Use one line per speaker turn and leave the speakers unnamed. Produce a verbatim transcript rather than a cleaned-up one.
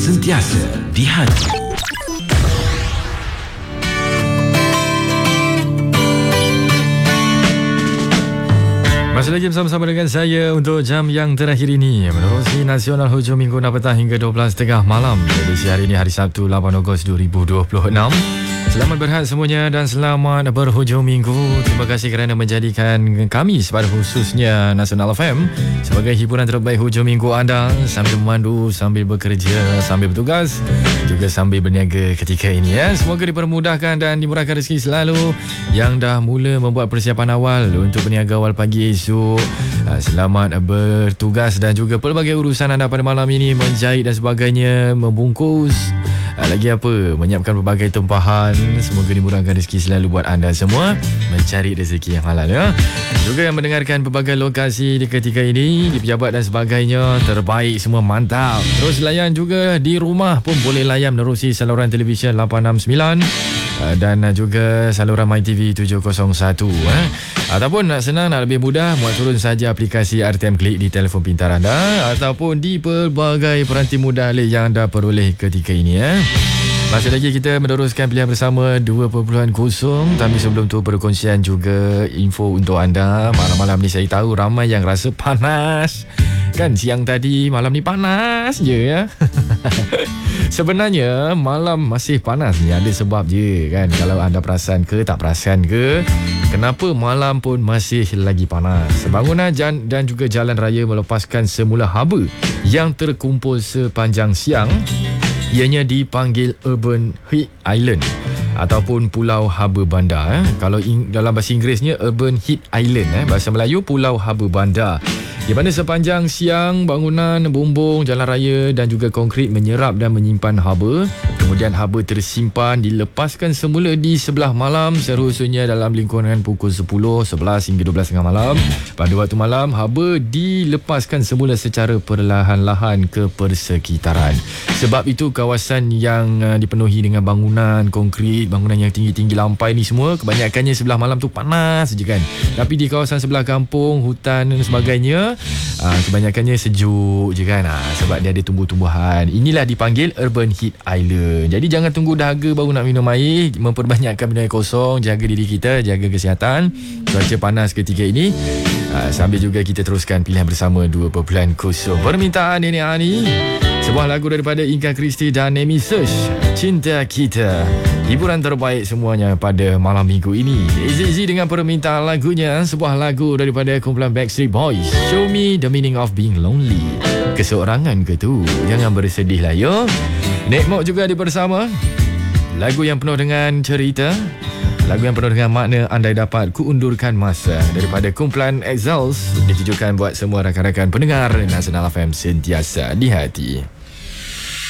sentiasa di hati. Masih lagi bersama-sama dengan saya untuk jam yang terakhir ini menerusi Nasional Hujung Minggu enam petang hingga dua belas tiga puluh malam. Edisi hari ini hari Sabtu lapan Ogos dua ribu dua puluh enam. Selamat berehat semuanya dan selamat berhujung minggu. Terima kasih kerana menjadikan kami pada khususnya Nasional F M sebagai hiburan terbaik hujung minggu anda, sambil memandu, sambil bekerja, sambil bertugas, juga sambil berniaga ketika ini ya. Semoga dipermudahkan dan dimurahkan rezeki selalu. Yang dah mula membuat persiapan awal untuk berniaga awal pagi esok, selamat bertugas dan juga pelbagai urusan anda pada malam ini, menjahit dan sebagainya, membungkus, lagi apa, menyiapkan pelbagai tempahan. Semoga dimurahkan rezeki selalu buat anda semua mencari rezeki yang halal ya. Juga yang mendengarkan pelbagai lokasi di ketika ini, di pejabat dan sebagainya, terbaik semua, mantap. Terus layan juga di rumah pun boleh layan menerusi saluran televisyen lapan enam sembilan dan juga saluran MyTV tujuh kosong satu eh. Ataupun nak senang, nak lebih mudah, muat turun saja aplikasi R T M Klik di telefon pintar anda ataupun di pelbagai peranti mudah yang anda peroleh ketika ini eh. Masih lagi kita meneruskan pilihan bersama dua perpuluhan kosong. Tapi sebelum tu perkongsian juga info untuk anda. Malam-malam ni saya tahu ramai yang rasa panas. Kan siang tadi, malam ni panas je ya. Sebenarnya malam masih panas ni ada sebab je kan. Kalau anda perasan ke tak perasan ke, kenapa malam pun masih lagi panas? Bangunan dan juga jalan raya melepaskan semula haba yang terkumpul sepanjang siang. Ianya dipanggil Urban Heat Island ataupun Pulau Haba Bandar eh. Kalau in, dalam bahasa Inggerisnya Urban Heat Island eh. Bahasa Melayu Pulau Haba Bandar, di mana sepanjang siang bangunan, bumbung, jalan raya dan juga konkrit menyerap dan menyimpan haba. Kemudian haba tersimpan dilepaskan semula di sebelah malam, seterusnya dalam lingkungan pukul sepuluh, sebelas hingga dua belas tengah malam. Pada waktu malam, haba dilepaskan semula secara perlahan-lahan ke persekitaran. Sebab itu kawasan yang uh, dipenuhi dengan bangunan konkrit, bangunan yang tinggi-tinggi lampai ni semua, kebanyakannya sebelah malam tu panas je kan. Tapi di kawasan sebelah kampung, hutan dan sebagainya, uh, kebanyakannya sejuk je kan. uh, Sebab dia ada tumbuh-tumbuhan. Inilah dipanggil Urban Heat Island. Jadi jangan tunggu dahaga baru nak minum air. Memperbanyakkan minum air kosong. Jaga diri kita, jaga kesihatan. Cuaca panas ketika ini. uh, Sambil juga kita teruskan pilihan bersama dua perpuluhan kosong. Permintaan ini hari sebuah lagu daripada Inka Christie dan Nemi Search, Cinta Kita. Hiburan terbaik semuanya pada malam minggu ini. Easy dengan permintaan lagunya, sebuah lagu daripada kumpulan Backstreet Boys, Show Me The Meaning Of Being Lonely. Keseorangan ke tu? Jangan bersedih lah yo. Nek Mok juga ada bersama. Lagu yang penuh dengan cerita, lagu yang penuh dengan makna, andai dapat kuundurkan masa, daripada kumpulan Exals, ditujukan buat semua rakan-rakan pendengar Nasional F M sentiasa di hati.